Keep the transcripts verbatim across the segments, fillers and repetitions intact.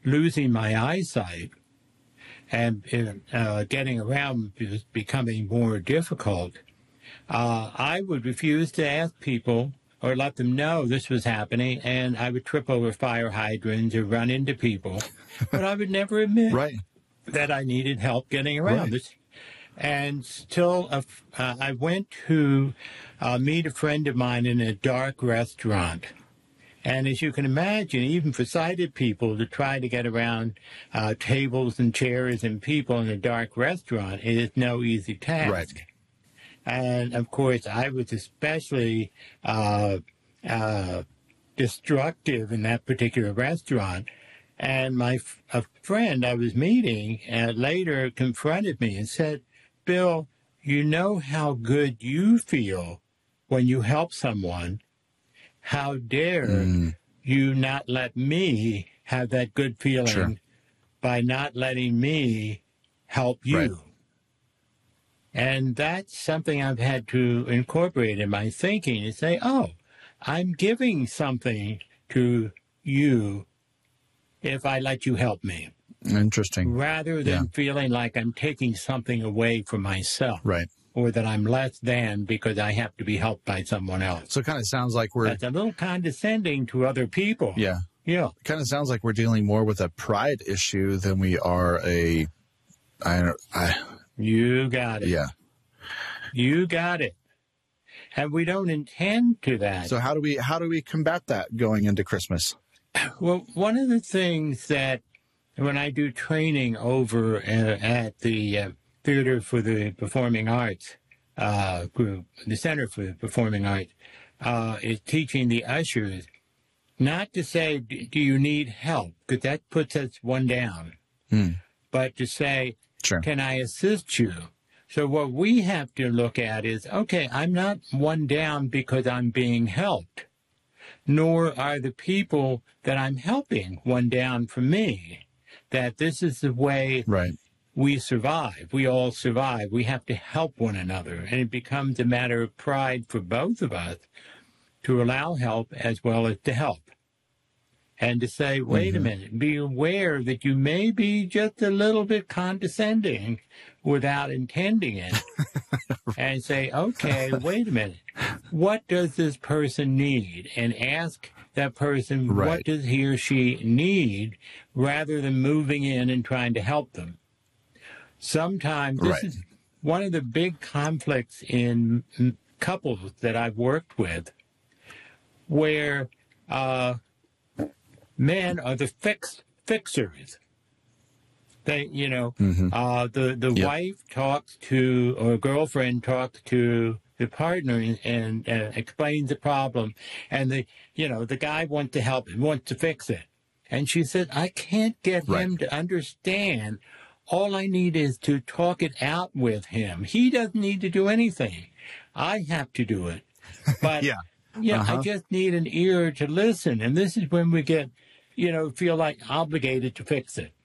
losing my eyesight and uh, getting around was becoming more difficult, uh, I would refuse to ask people or let them know this was happening, and I would trip over fire hydrants or run into people, but I would never admit right. that I needed help getting around right. this. And still, uh, uh, I went to uh, meet a friend of mine in a dark restaurant. And as you can imagine, even for sighted people, to try to get around uh, tables and chairs and people in a dark restaurant is no easy task. Right. And, of course, I was especially uh, uh, destructive in that particular restaurant. And my f- a friend I was meeting uh, later confronted me and said, Bill, you know how good you feel when you help someone. How dare mm. you not let me have that good feeling sure. by not letting me help you? Right. And that's something I've had to incorporate in my thinking and say, oh, I'm giving something to you if I let you help me. Interesting. Rather than yeah. feeling like I'm taking something away from myself. Right. Or that I'm less than because I have to be helped by someone else. So it kind of sounds like we're... That's a little condescending to other people. Yeah. Yeah. It kind of sounds like we're dealing more with a pride issue than we are a... I don't... I, you got it. Yeah. You got it. And we don't intend to that. So how do we how do we combat that going into Christmas? Well, one of the things that when I do training over uh, at the... Uh, Theater for the Performing Arts uh, group, the Center for the Performing Arts, uh, is teaching the ushers not to say, do you need help? Because that puts us one down. Hmm. But to say, sure. can I assist you? So what we have to look at is, okay, I'm not one down because I'm being helped, nor are the people that I'm helping one down from me. That this is the way... Right. We survive. We all survive. We have to help one another. And it becomes a matter of pride for both of us to allow help as well as to help. And to say, wait mm-hmm. a minute, be aware that you may be just a little bit condescending without intending it. And say, okay, wait a minute. What does this person need? And ask that person, right. what does he or she need, rather than moving in and trying to help them. Sometimes this right. is one of the big conflicts in couples that I've worked with, where uh, men are the fix fixers. They, you know, mm-hmm. uh, the the yep. wife talks to, or girlfriend talks to the partner and, and uh, explains the problem, and the you know the guy wants to help him, wants to fix it, and she said, I can't get right. him to understand. All I need is to talk it out with him. He doesn't need to do anything. I have to do it. But, yeah, yeah uh-huh. I just need an ear to listen. And this is when we get, you know, feel like obligated to fix it.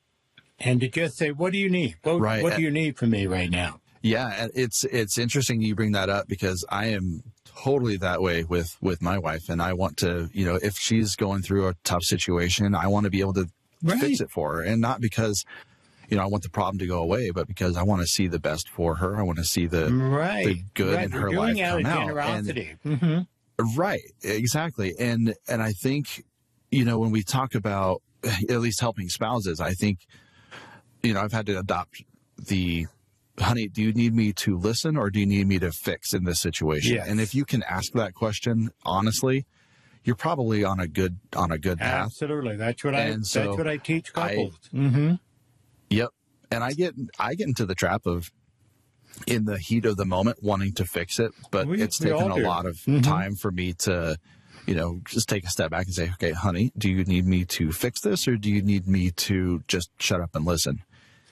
And to just say, what do you need? What, right. what do you need from me right now? Yeah, it's it's interesting you bring that up because I am totally that way with, with my wife. And I want to, you know, if she's going through a tough situation, I want to be able to right. fix it for her. And not because... You know, I want the problem to go away, but because I want to see the best for her. I want to see the, right. the good right. in her You're life doing out come of out. generosity. And, mm-hmm. Right, exactly. And and I think, you know, when we talk about at least helping spouses, I think, you know, I've had to adopt the, honey, do you need me to listen or do you need me to fix in this situation? Yes. And if you can ask that question honestly, you're probably on a good on a good path. Absolutely, that's what and I so that's what I teach couples. I, mm-hmm. Yep. And I get I get into the trap of, in the heat of the moment, wanting to fix it, but we, it's we taken a do. lot of mm-hmm. time for me to, you know, just take a step back and say, okay, honey, do you need me to fix this or do you need me to just shut up and listen?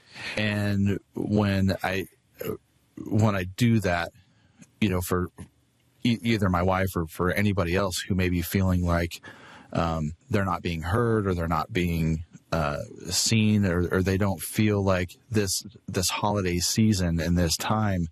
And when I when I do that, you know, for e- either my wife or for anybody else who may be feeling like um, they're not being heard or they're not being uh, seen or, or they don't feel like this this holiday season and this time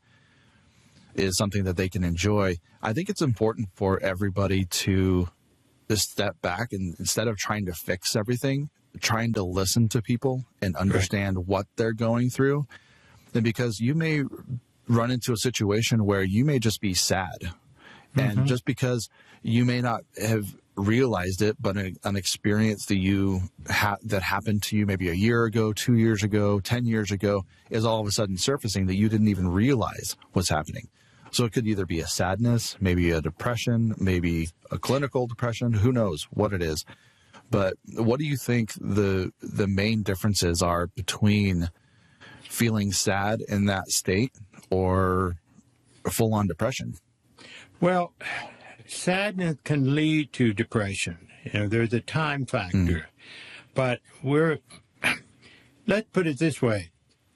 is something that they can enjoy, I think it's important for everybody to just step back and instead of trying to fix everything, trying to listen to people and understand right. what they're going through. And because you may run into a situation where you may just be sad. Mm-hmm. And just because you may not have realized it, but an, an experience that you ha- that happened to you maybe a year ago, two years ago, ten years ago is all of a sudden surfacing that you didn't even realize was happening. So it could either be a sadness, maybe a depression, maybe a clinical depression, who knows what it is. But what do you think the the main differences are between feeling sad in that state or full-on depression? Well, sadness can lead to depression. You know, there's a time factor. Mm. But we're, let's put it this way.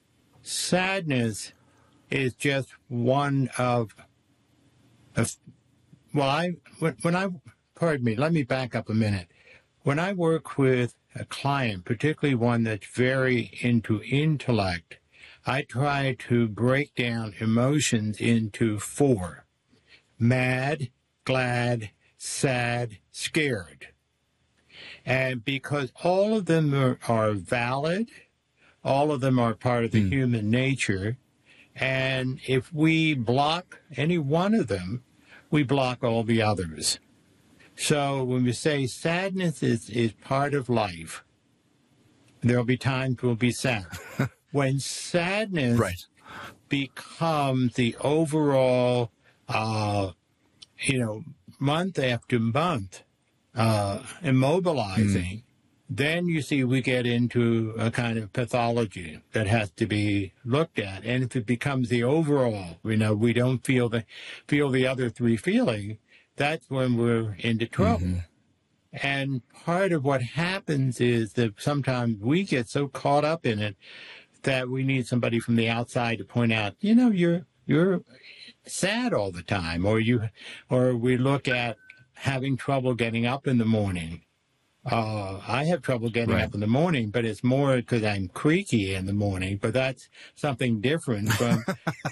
Sadness is just one of, of well, I, when I, pardon me, let me back up a minute. When I work with a client, particularly one that's very into intellect, I try to break down emotions into four: mad, glad, sad, scared. And because all of them are, are valid, all of them are part of the mm. human nature, and if we block any one of them, we block all the others. So when we say sadness is, is part of life, there'll be times we'll be sad. When sadness right. becomes the overall, uh, you know, month after month, uh, immobilizing, mm. then you see we get into a kind of pathology that has to be looked at. And if it becomes the overall, you know, we don't feel the, feel the other three feeling, that's when we're into trouble. Mm-hmm. And part of what happens is that sometimes we get so caught up in it that we need somebody from the outside to point out, you know, you're, you're sad all the time, or you, or we look at having trouble getting up in the morning. Uh, I have trouble getting right. up in the morning, but it's more because I'm creaky in the morning, but that's something different from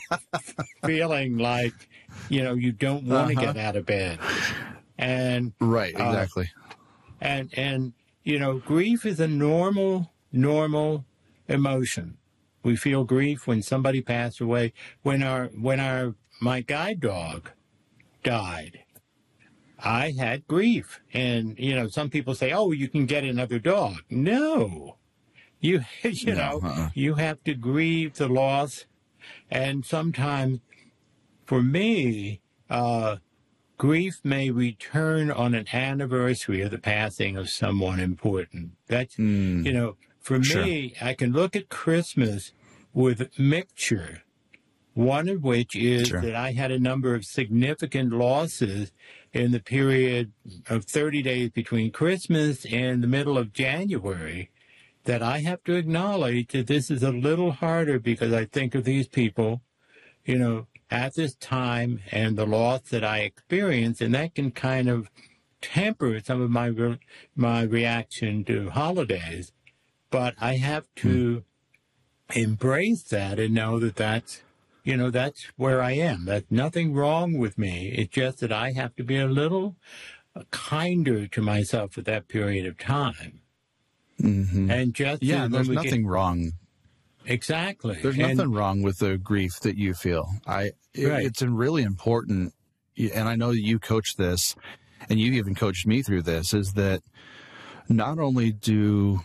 feeling like, you know, you don't want to uh-huh. get out of bed. And right, exactly. Uh, and, and, you know, grief is a normal, normal emotion. We feel grief when somebody passed away. When our, when our, my guide dog died, I had grief. And, you know, some people say, oh, you can get another dog. No. You, you no, know, uh-uh. you have to grieve the loss. And sometimes, for me, uh, grief may return on an anniversary of the passing of someone important. That's, mm, you know, for sure. me, I can look at Christmas with mixture. One of which is sure. that I had a number of significant losses in the period of thirty days between Christmas and the middle of January, that I have to acknowledge that this is a little harder because I think of these people, you know, at this time and the loss that I experienced, and that can kind of temper some of my re- my reaction to holidays. But I have to hmm. embrace that and know that that's, you know, that's where I am. That's nothing wrong with me. It's just that I have to be a little kinder to myself at that period of time. Mm-hmm. And just yeah, there's nothing get... wrong. Exactly. There's and... nothing wrong with the grief that you feel. I. It, right. It's really important, and I know that you coach this, and you even coached me through this, is that not only do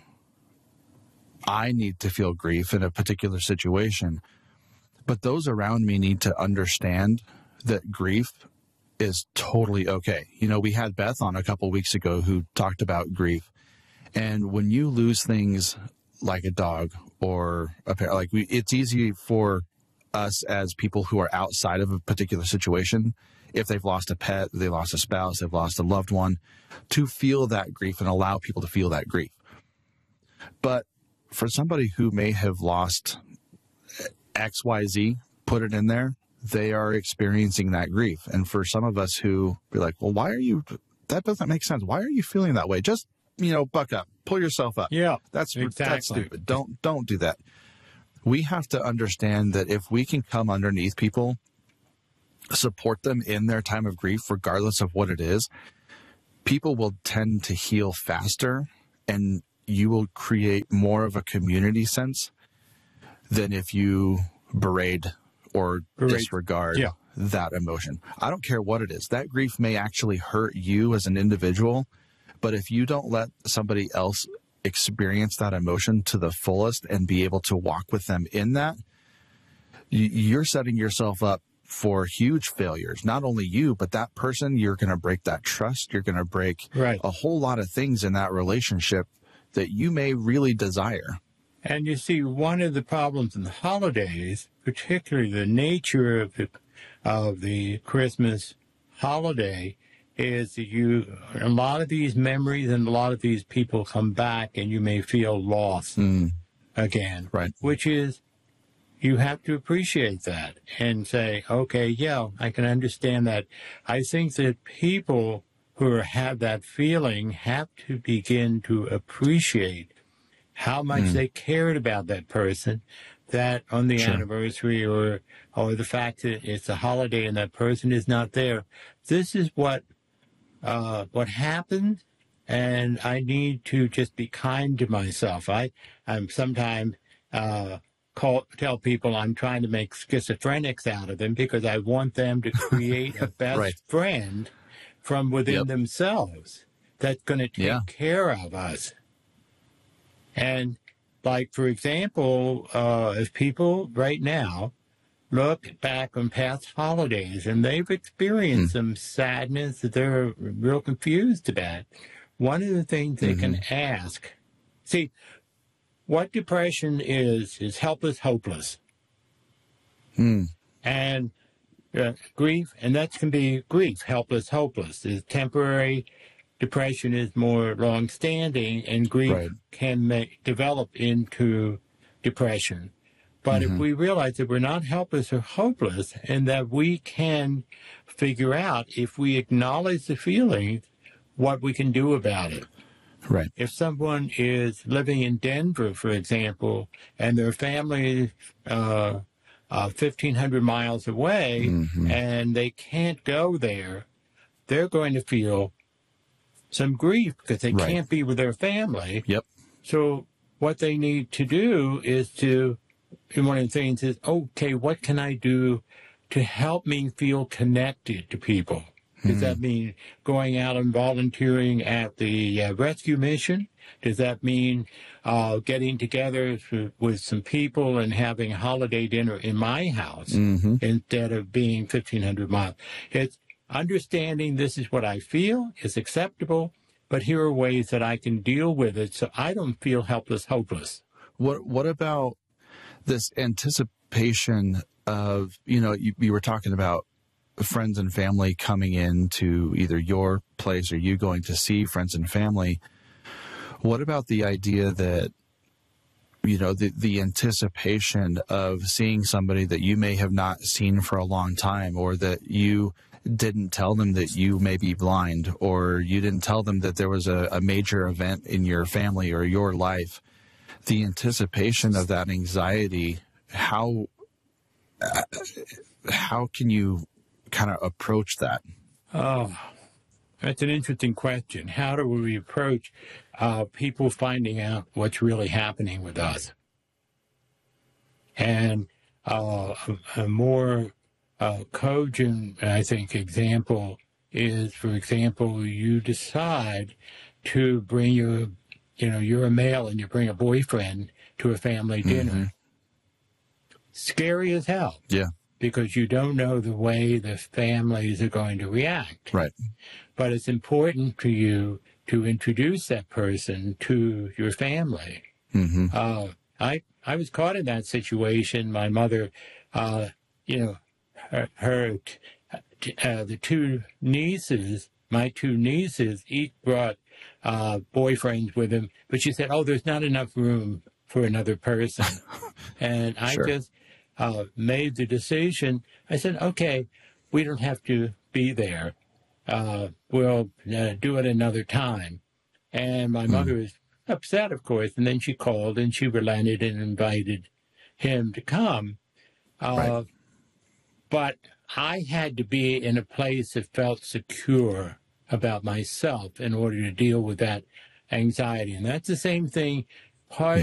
I need to feel grief in a particular situation, but those around me need to understand that grief is totally okay. You know, we had Beth on a couple weeks ago who talked about grief. And when you lose things like a dog or a pair, like we, it's easy for us as people who are outside of a particular situation, if they've lost a pet, they lost a spouse, they've lost a loved one, to feel that grief and allow people to feel that grief. But for somebody who may have lost X Y Z, put it in there, they are experiencing that grief. And for some of us who be like, well, why are you, that doesn't make sense. Why are you feeling that way? Just, you know, buck up, pull yourself up. Yeah, that's, exactly. that's stupid. Don't, don't do that. We have to understand that if we can come underneath people, support them in their time of grief, regardless of what it is, people will tend to heal faster and you will create more of a community sense than if you berate or Berate. disregard Yeah. that emotion. I don't care what it is. That grief may actually hurt you as an individual, but if you don't let somebody else experience that emotion to the fullest and be able to walk with them in that, you're setting yourself up for huge failures. Not only you, but that person, you're going to break that trust. You're going to break Right. a whole lot of things in that relationship that you may really desire. And you see, one of the problems in the holidays, particularly the nature of the, of the Christmas holiday, is that you, a lot of these memories and a lot of these people come back and you may feel lost Mm, again. right. Which is, you have to appreciate that and say, okay, yeah, I can understand that. I think that people who have that feeling have to begin to appreciate how much Mm. they cared about that person, that on the Sure. anniversary or or the fact that it's a holiday and that person is not there. This is what uh, what happened, and I need to just be kind to myself. I I'm sometimes uh, call tell people I'm trying to make schizophrenics out of them because I want them to create a best Right. friend from within Yep. themselves that's going to take Yeah. care of us. And like, for example, uh, if people right now look back on past holidays and they've experienced Hmm. some sadness that they're real confused about, one of the things they can ask, see, what depression is, is helpless, hopeless. Mm. And uh, grief, and that can be grief, helpless, hopeless, is temporary. Depression is more long-standing, and grief Right. can make, develop into depression. But if we realize that we're not helpless or hopeless, and that we can figure out, if we acknowledge the feelings, what we can do about it. Right. If someone is living in Denver, for example, and their family uh, uh, fifteen hundred miles away, Mhm. and they can't go there, they're going to feel some grief because they Right. can't be with their family. Yep. So what they need to do is to, and one of the things is, okay, what can I do to help me feel connected to people? Does that mean going out and volunteering at the uh, rescue mission? Does that mean uh, getting together to, with some people and having a holiday dinner in my house hmm instead of being fifteen hundred miles? It's understanding this is what I feel is acceptable, but here are ways that I can deal with it so I don't feel helpless, hopeless. What What about this anticipation of, you know, you, you were talking about friends and family coming in to either your place or you going to see friends and family. What about the idea that, you know, the, the anticipation of seeing somebody that you may have not seen for a long time, or that you didn't tell them that you may be blind, or you didn't tell them that there was a, a major event in your family or your life? The anticipation of that anxiety, how uh, how can you kind of approach that? Oh, that's an interesting question. How do we approach uh, people finding out what's really happening with us? And uh, a, a more uh, cogent, I think, example is, for example, you decide to bring your, you know, you're a male and you bring a boyfriend to a family dinner. Mhm. Scary as hell. Yeah. Because you don't know the way the families are going to react. Right. But it's important to you to introduce that person to your family. hmm Uh, I I was caught in that situation. My mother, uh, you know, her, her t- uh, the two nieces, my two nieces, each brought uh, boyfriends with them. But she said, "Oh, there's not enough room for another person," and I Sure. just uh, made the decision. I said, "Okay, we don't have to be there. Uh, we'll uh, do it another time." And my mother was upset, of course, and then she called and she relented and invited him to come. Uh, Right. But I had to be in a place that felt secure about myself in order to deal with that anxiety. And that's the same thing. Part